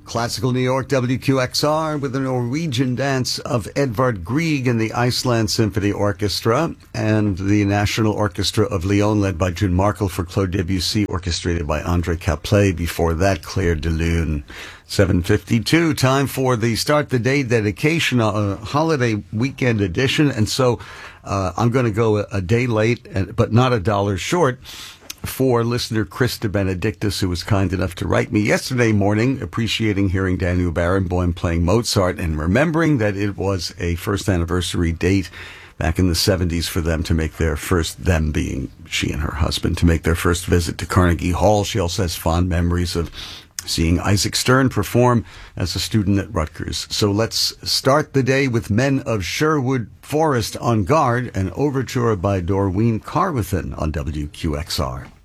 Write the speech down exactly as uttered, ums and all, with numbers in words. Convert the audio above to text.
Classical New York, W Q X R, with the Norwegian dance of Edvard Grieg and the Iceland Symphony Orchestra, and the National Orchestra of Lyon, led by June Markel, for Claude Debussy, orchestrated by André Caplet. Before that, Claire de Lune. seven fifty-two, time for the Start the Day dedication, a holiday weekend edition. And so uh, I'm going to go a, a day late, but not a dollar short, for listener Chris de Benedictus, who was kind enough to write me yesterday morning, appreciating hearing Daniel Barenboim playing Mozart and remembering that it was a first anniversary date back in the seventies for them to make their first, them being she and her husband, to make their first visit to Carnegie Hall. She also has fond memories of seeing Isaac Stern perform as a student at Rutgers. So let's start the day with Men of Sherwood Forest on Guard, an overture by Dorween Carwithan on W Q X R.